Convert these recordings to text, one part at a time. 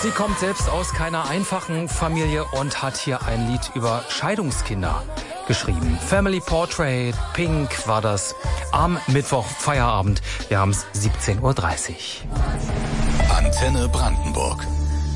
Sie kommt selbst aus keiner einfachen Familie und hat hier ein Lied über Scheidungskinder geschrieben. Family Portrait, Pink war das am Mittwoch Feierabend. Wir haben es 17:30 Uhr. Antenne Brandenburg.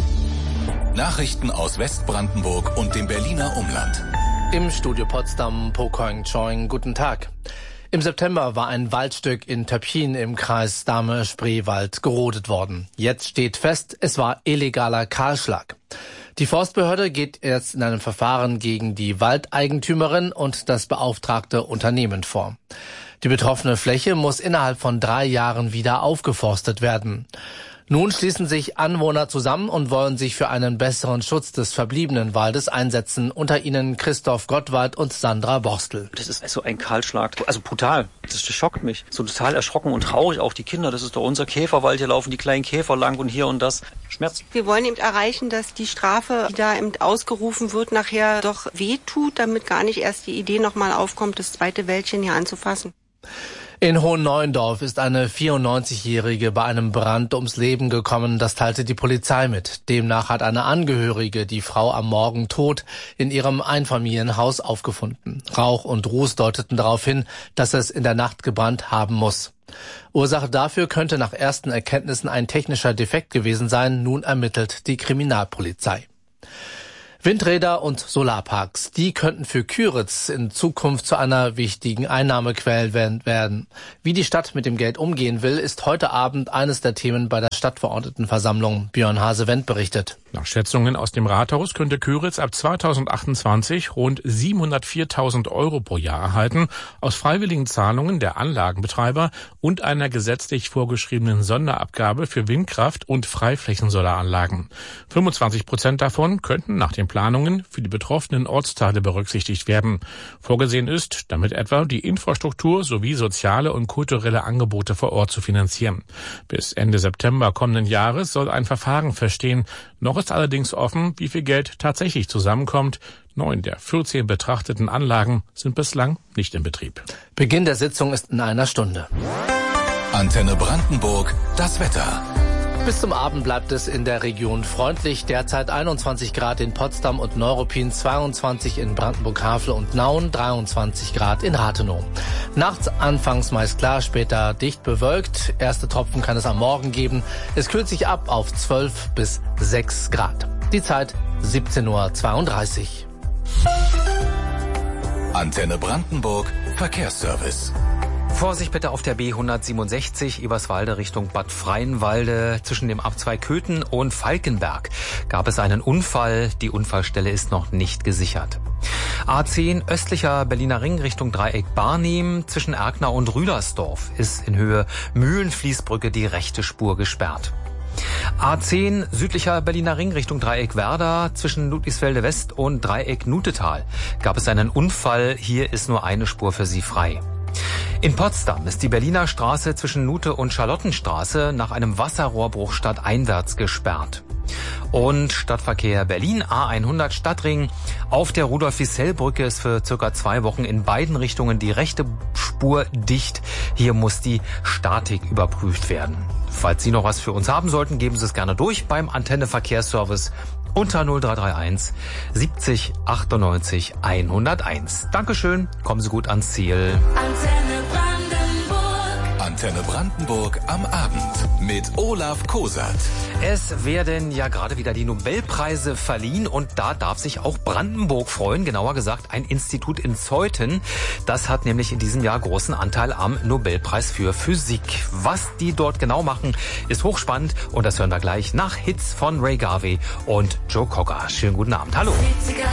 Nachrichten aus Westbrandenburg und dem Berliner Umland. Im Studio Potsdam, Po Koing Choing, guten Tag. Im September war ein Waldstück in Töpchin im Kreis Dahme-Spreewald gerodet worden. Jetzt steht fest, es war illegaler Kahlschlag. Die Forstbehörde geht jetzt in einem Verfahren gegen die Waldeigentümerin und das beauftragte Unternehmen vor. Die betroffene Fläche muss innerhalb von 3 Jahren wieder aufgeforstet werden. Nun schließen sich Anwohner zusammen und wollen sich für einen besseren Schutz des verbliebenen Waldes einsetzen. Unter ihnen Christoph Gottwald und Sandra Borstel. Das ist so ein Kahlschlag, also brutal. Das schockt mich. So total erschrocken und traurig auch die Kinder. Das ist doch unser Käferwald. Hier laufen die kleinen Käfer lang und hier und das. Schmerzt. Wir wollen eben erreichen, dass die Strafe, die da eben ausgerufen wird, nachher doch wehtut, damit gar nicht erst die Idee nochmal aufkommt, das zweite Wäldchen hier anzufassen. In Hohenneuendorf ist eine 94-Jährige bei einem Brand ums Leben gekommen, das teilte die Polizei mit. Demnach hat eine Angehörige die Frau am Morgen tot in ihrem Einfamilienhaus aufgefunden. Rauch und Ruß deuteten darauf hin, dass es in der Nacht gebrannt haben muss. Ursache dafür könnte nach ersten Erkenntnissen ein technischer Defekt gewesen sein. Nun ermittelt die Kriminalpolizei. Windräder und Solarparks, die könnten für Küritz in Zukunft zu einer wichtigen Einnahmequelle werden. Wie die Stadt mit dem Geld umgehen will, ist heute Abend eines der Themen bei der Stadtverordnetenversammlung. Björn Hase-Wendt berichtet. Nach Schätzungen aus dem Rathaus könnte Küritz ab 2028 rund 704.000 € pro Jahr erhalten, aus freiwilligen Zahlungen der Anlagenbetreiber und einer gesetzlich vorgeschriebenen Sonderabgabe für Windkraft- und Freiflächensolaranlagen. 25% davon könnten nach den Planungen für die betroffenen Ortsteile berücksichtigt werden. Vorgesehen ist, damit etwa die Infrastruktur sowie soziale und kulturelle Angebote vor Ort zu finanzieren. Bis Ende September kommenden Jahres soll ein Verfahren feststehen. Noch ist allerdings offen, wie viel Geld tatsächlich zusammenkommt. 9 der 14 betrachteten Anlagen sind bislang nicht in Betrieb. Beginn der Sitzung ist in einer Stunde. Antenne Brandenburg, das Wetter. Bis zum Abend bleibt es in der Region freundlich. Derzeit 21 Grad in Potsdam und Neuruppin, 22 in Brandenburg-Havel und Nauen, 23 Grad in Rathenow. Nachts anfangs meist klar, später dicht bewölkt. Erste Tropfen kann es am Morgen geben. Es kühlt sich ab auf 12 bis 6 Grad. Die Zeit 17:32 Uhr. Antenne Brandenburg, Verkehrsservice. Vorsicht bitte auf der B167 Eberswalde Richtung Bad Freienwalde. Zwischen dem Abzweig Köthen und Falkenberg gab es einen Unfall. Die Unfallstelle ist noch nicht gesichert. A10 östlicher Berliner Ring Richtung Dreieck Barnim. Zwischen Erkner und Rüdersdorf ist in Höhe Mühlenfließbrücke die rechte Spur gesperrt. A10 südlicher Berliner Ring Richtung Dreieck Werder. Zwischen Ludwigsfelde West und Dreieck Nutetal gab es einen Unfall. Hier ist nur eine Spur für Sie frei. In Potsdam ist die Berliner Straße zwischen Nute und Charlottenstraße nach einem Wasserrohrbruch stadteinwärts gesperrt. Und Stadtverkehr Berlin A100 Stadtring. Auf der Rudolf-Wissell-Brücke ist für circa 2 Wochen in beiden Richtungen die rechte Spur dicht. Hier muss die Statik überprüft werden. Falls Sie noch was für uns haben sollten, geben Sie es gerne durch beim Antenne Verkehrsservice unter 0331 70 98 101. Dankeschön, kommen Sie gut ans Ziel. Antenne Brandenburg am Abend mit Olaf Kosat. Es werden ja gerade wieder die Nobelpreise verliehen und da darf sich auch Brandenburg freuen, genauer gesagt ein Institut in Zeuthen. Das hat nämlich in diesem Jahr großen Anteil am Nobelpreis für Physik. Was die dort genau machen, ist hochspannend und das hören wir gleich nach Hits von Ray Garvey und Joe Cocker. Schönen guten Abend, hallo.